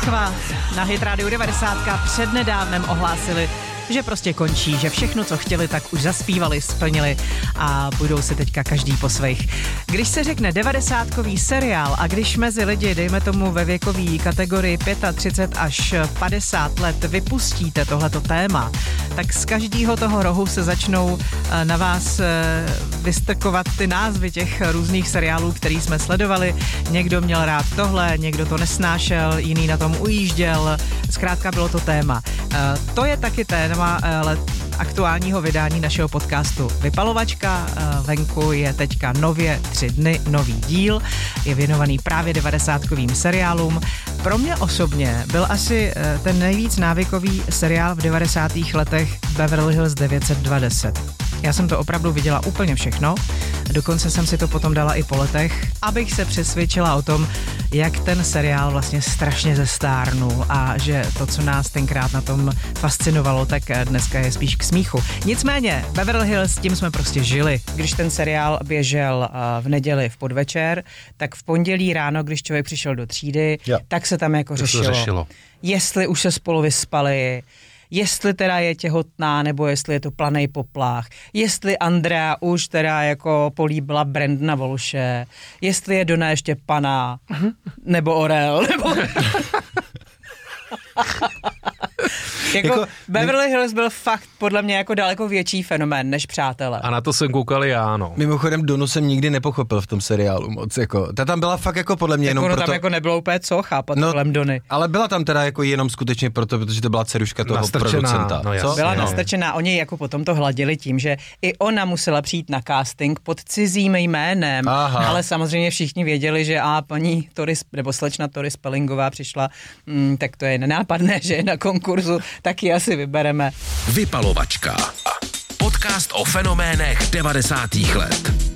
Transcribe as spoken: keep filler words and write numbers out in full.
Moskva na Hit Radio devadesát přednedávnem ohlásili, že prostě končí, že všechno, co chtěli, tak už zaspívali, splnili a budou si teďka každý po svých. Když se řekne devadesátkový seriál a když mezi lidi, dejme tomu ve věkové kategorii třicet pět až padesát let, vypustíte tohleto téma, tak z každého toho rohu se začnou na vás vystrkovat ty názvy těch různých seriálů, který jsme sledovali. Někdo měl rád tohle, někdo to nesnášel, jiný na tom ujížděl. Zkrátka bylo to téma. To je taky téma ale aktuálního vydání našeho podcastu Vypalovačka. Venku je teďka nově tři dny, nový díl. Je věnovaný právě devadesátkovým seriálům. Pro mě osobně byl asi ten nejvíc návykový seriál v devadesátých letech Beverly Hills devět set dvacet. Já jsem to opravdu viděla úplně všechno, dokonce jsem si to potom dala i po letech, abych se přesvědčila o tom, jak ten seriál vlastně strašně zestárnul a že to, co nás tenkrát na tom fascinovalo, tak dneska je spíš k smíchu. Nicméně, Beverly Hills, tím jsme prostě žili. Když ten seriál běžel v neděli v podvečer, tak v pondělí ráno, když člověk přišel do třídy, jo. tak se tam jako řešilo, řešilo, jestli už se spolu vyspali, jestli teda je těhotná, nebo jestli je to planej poplach, jestli Andrea už teda jako políbila Brandona Walshe, jestli je Donna ještě pana, nebo Orel, nebo... Jako, jako Beverly Hills byl fakt podle mě jako daleko větší fenomén než Přátelé. A na to jsem koukal já, no. Mimochodem Donu jsem nikdy nepochopil v tom seriálu moc, jako. Ta tam byla fakt jako podle mě tak jenom ono proto... tam jako nebylo úplně co chápat no, kolem Dony. Ale byla tam teda jako jenom skutečně proto, protože to byla dceruška toho nastrčená, producenta. No jasně, byla no. nastrčená, oni jako potom to hladili tím, že i ona musela přijít na casting pod cizím jménem, aha. ale samozřejmě všichni věděli, že a paní Tori, nebo slečna Tori Spellingová přišla, mm, tak to je nenápadné, že je na konkurzu, tak ji asi vybereme. Vypalovačka. Podcast o fenoménech devadesátých let.